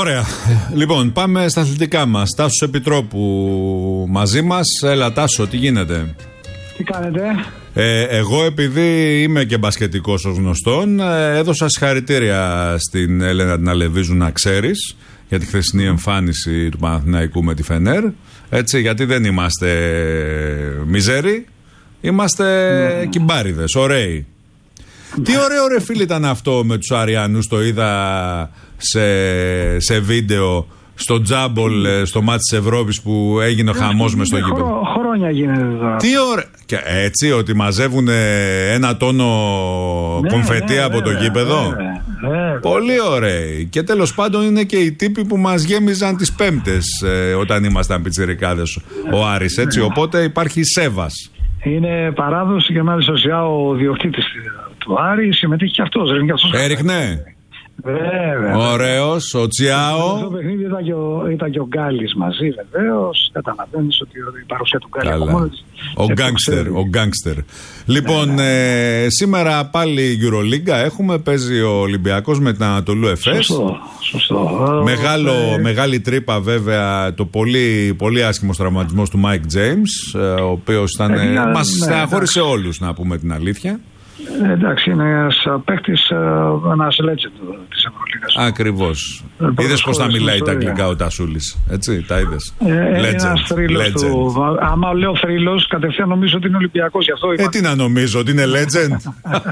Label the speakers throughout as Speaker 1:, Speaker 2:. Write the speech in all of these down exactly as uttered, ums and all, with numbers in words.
Speaker 1: Ωραία. Λοιπόν, πάμε στα αθλητικά μας. Τάσος Επιτρόπου μαζί μας. Έλα Τάσο, τι γίνεται?
Speaker 2: Τι κάνετε?
Speaker 1: Ε, εγώ επειδή είμαι και μπασκετικός ως γνωστόν, ε, έδωσα συγχαρητήρια στην Έλενα την Αλεβίζου, να ξέρεις, για τη χθεσινή εμφάνιση του Παναθηναϊκού με τη Φενέρ. Έτσι, γιατί δεν είμαστε μιζέροι, είμαστε mm. κυμπάριδες, ωραίοι. Τι ωραίο ρε φίλε ήταν αυτό με τους Αριανούς, το είδα σε, σε βίντεο στο Τζάμπολ, στο μάτι της Ευρώπης που έγινε ο χαμός μες στο γήπεδο.
Speaker 2: Χρόνια γίνεται τώρα.
Speaker 1: Τι ωραία. Και έτσι ότι μαζεύουν ένα τόνο ναι, κομφετί ναι, από βέβαια, το γήπεδο. Βέβαια, βέβαια. Πολύ ωραίοι. Και τέλος πάντων είναι και οι τύποι που μας γέμιζαν τις Πέμπτες ε, όταν ήμασταν πιτσιρικάδες, ο Άρης, έτσι. Οπότε υπάρχει σέβας. Είναι
Speaker 2: παράδοση και μάλιστα ο διοκτήτης του Άρη συμμετείχε και αυτός.
Speaker 1: Έριχνε.
Speaker 2: Βέβαια.
Speaker 1: Ωραίος, ο Τσιάο.
Speaker 2: Στο παιχνίδι ήταν και ο, ήταν και ο Γκάλης μαζί, βεβαίως. Καταλαβαίνεις ότι η παρουσία του Γκάλη από μόνο της.
Speaker 1: Ο γκάνγκστερ, ο γκάνγκστερ. Λοιπόν, ναι, ναι. Ε, σήμερα πάλι Euroleague έχουμε. Παίζει ο Ολυμπιακός με την Ανατολού Εφές.
Speaker 2: Σωστό, σωστό.
Speaker 1: Μεγάλο, ε... Μεγάλη τρύπα βέβαια το πολύ, πολύ άσχημος τραυματισμός του Μάικ Τζέιμς, ο οποίος ήταν, ε, ε, μας ναι, στεναχώρησε όλους, να πούμε την αλήθεια.
Speaker 2: Ε, εντάξει, είναι ένας παίκτης, ένας legend της Ευρωλίγας.
Speaker 1: Ακριβώς. Είδες πώς θα μιλάει τα αγγλικά ο Τασούλης, έτσι, τα είδες.
Speaker 2: Ε, legend. Ένας θρύλος του. Άμα λέω θρύλος, κατευθείαν νομίζω ότι είναι Ολυμπιακός, γι' αυτό είπα.
Speaker 1: Ε, τι να νομίζω, ότι είναι legend.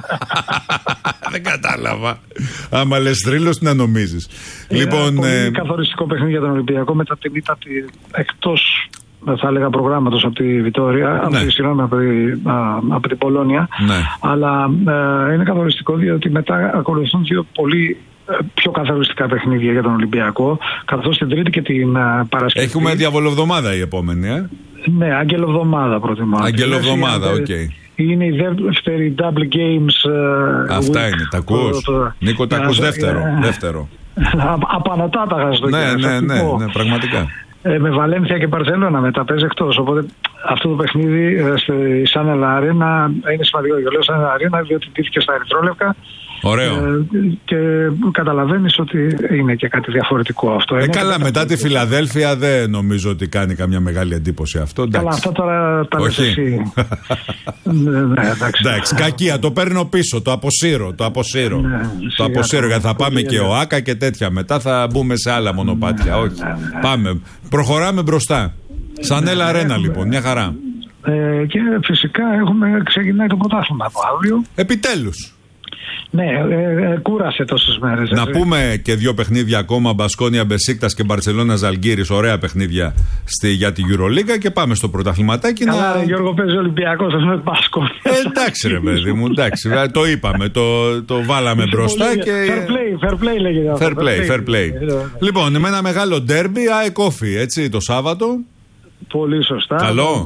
Speaker 1: Δεν κατάλαβα. Άμα λες θρύλος, τι να νομίζεις.
Speaker 2: Ε, λοιπόν, πολύ ε... καθοριστικό παιχνίδι για τον Ολυμπιακό μετά την ήττα εκτός, θα έλεγα, προγράμματος από τη Βιτόρια, ναι. από, τη, συγγνώμη, από, τη, α, από την Πολόνια.
Speaker 1: Ναι.
Speaker 2: Αλλά ε, είναι καθοριστικό διότι μετά ακολουθούν δύο πολύ ε, πιο καθοριστικά παιχνίδια για τον Ολυμπιακό, καθώς την Τρίτη και την ε, Παρασκευή.
Speaker 1: Έχουμε διαβολοβδομάδα η επόμενη, ε?
Speaker 2: Ναι, αγγελοβδομάδα προτιμώ.
Speaker 1: Αγγελοβδομάδα, οκ. Okay.
Speaker 2: Είναι η δεύτερη Double Games. Ε,
Speaker 1: Αυτά
Speaker 2: week,
Speaker 1: είναι, τα ακούς. Το, το, Νίκο, τα ακούς δεύτερο. Ε, δεύτερο.
Speaker 2: Απανοτά τα γάζω.
Speaker 1: Ναι, ναι, ναι, ναι, πραγματικά.
Speaker 2: Ε, με Βαλένθια και Μπαρσελόνα μετά παίζει εκτός. Οπότε αυτό το παιχνίδι ε, στη Σαν Αρένα είναι σημαντικό. Για λέω Σαν Αρένα διότι τύχηκε στα ερυθρόλευκα.
Speaker 1: Ωραίο. Ε,
Speaker 2: και καταλαβαίνεις ότι είναι και κάτι διαφορετικό αυτό.
Speaker 1: Ε, καλά, μετά τη Φιλαδέλφια δεν νομίζω ότι κάνει καμιά μεγάλη εντύπωση αυτό.
Speaker 2: Καλά, αυτό τώρα τα λες εσύ. ναι, εντάξει.
Speaker 1: εντάξει, κακία, το παίρνω πίσω, το αποσύρω. Το αποσύρω, ναι, το αποσύρω γιατί θα πάμε και ο Άκα και τέτοια. Μετά θα μπούμε σε άλλα μονοπάτια. Όχι. Ναι, ναι. Πάμε. Προχωράμε μπροστά. Σαν Έλα Αρένα λοιπόν, μια χαρά.
Speaker 2: Ε, και φυσικά έχουμε ξεκινάει το πρωτάθλημα από αύριο.
Speaker 1: Επιτέλους.
Speaker 2: Ναι, ε, ε, κούρασε τόσες μέρες.
Speaker 1: Να έτσι. Πούμε και δύο παιχνίδια ακόμα. Μπασκόνια Μπεσίκτας και Μπαρσελόνα Ζαλγκίρις. Ωραία παιχνίδια στη, για τη Euroliga. Και πάμε στο πρωταθληματάκι.
Speaker 2: Καλά,
Speaker 1: να...
Speaker 2: ρε, Γιώργο, παίζει Ολυμπιακός με Μπασκόνια.
Speaker 1: Ε, εντάξει, ρε παιδί μου, εντάξει. Το είπαμε, το, το βάλαμε μπροστά. Και...
Speaker 2: Fair play, fair play λέγεται.
Speaker 1: Fair play, fair play. Λοιπόν, με ένα μεγάλο ντέρμπι, ΑΕΚ Όφι, έτσι, το Σάββατο.
Speaker 2: Πολύ σωστά.
Speaker 1: Καλό.